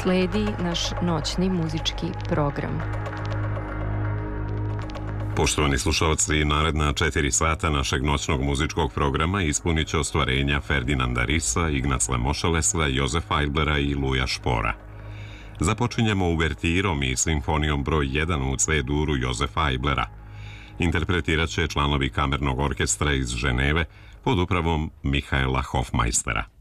sledi naš noćni muzički program. Poštovani slušalci, naredna 4 sata našeg noćnog muzičkog programa ispunit će ostvarenja Ferdinanda Risa, Ignaca Mošalesa, Jozefa Eiblera i Luja Špora. Započinjemo uvertirom i simfonijom broj 1 u C-duru Jozefa Eiblera. Interpretirat će članovi kamernog orkestra iz Ženeve pod upravom Mihaela Hofmeistera.